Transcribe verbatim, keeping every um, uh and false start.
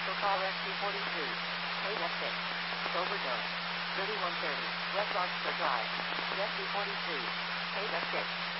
Commercial call S T forty-three. eight F six. Overdose. thirty-one thirty. West Larkspur Drive. S T forty-three. eight F six.